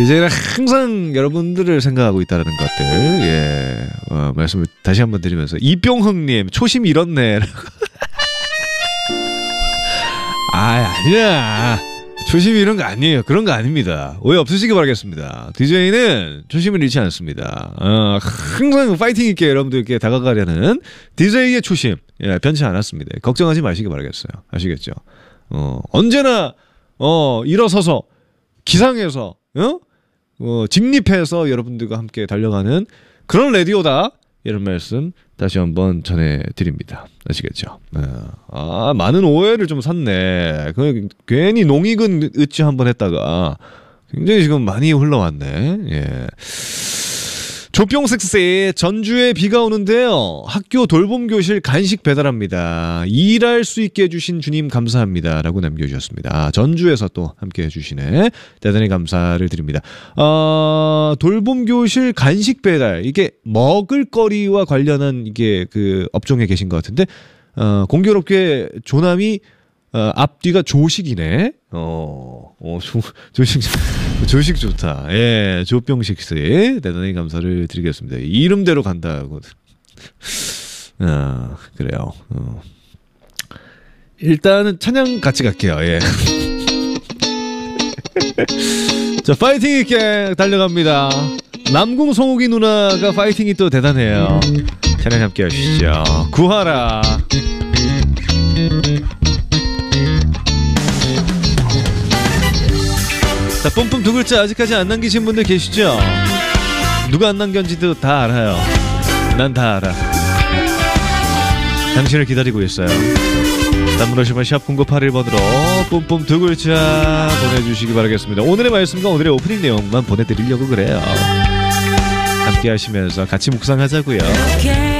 DJ는 항상 여러분들을 생각하고 있다는 것들, 예, 말씀을 다시 한번 드리면서, 이병흥님, 초심 잃었네. 아니야. 초심 이런 거 아니에요. 그런 거 아닙니다. 오해 없으시기 바라겠습니다. DJ는 초심을 잃지 않습니다. 항상 파이팅 있게 여러분들께 다가가려는 DJ의 초심, 예, 변치 않았습니다. 걱정하지 마시기 바라겠어요. 아시겠죠? 언제나 일어서서 기상해서 직립해서 여러분들과 함께 달려가는 그런 라디오다, 이런 말씀 다시 한번 전해드립니다. 아시겠죠? 많은 오해를 좀 샀네. 괜히 농익은 으쌰 한번 했다가 굉장히 지금 많이 흘러왔네. 예. 조병색세, 전주에 비가 오는데요. 학교 돌봄교실 간식 배달합니다. 일할 수 있게 해주신 주님 감사합니다. 라고 남겨주셨습니다. 전주에서 또 함께 해주시네. 대단히 감사를 드립니다. 돌봄교실 간식 배달, 이게 먹을거리와 관련한 이게 그 업종에 계신 것 같은데, 공교롭게 조남이 앞뒤가 조식이네. 조식 좋다. 예, 조병식씨 대단히 감사를 드리겠습니다. 이름대로 간다고. 그래요. 일단은 찬양 같이 갈게요. 예. 자, 파이팅 있게 달려갑니다. 남궁 송욱이 누나가 파이팅이 또 대단해요. 찬양 함께 하시죠. 구하라. 자, 뿜뿜 두 글자 아직까지 안 남기신 분들 계시죠? 누가 안 남겼는지도 다 알아요. 난 다 알아. 당신을 기다리고 있어요. 단문호시면 샵 0981번으로 뿜뿜 두 글자 보내주시기 바라겠습니다. 오늘의 말씀과 오늘의 오프닝 내용만 보내드리려고 그래요. 함께 하시면서 같이 묵상하자고요.